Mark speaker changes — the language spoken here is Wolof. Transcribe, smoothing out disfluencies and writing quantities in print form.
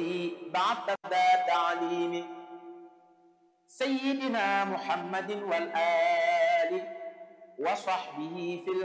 Speaker 1: بعد ذا تعليم سيدنا محمد والآل وصحبه في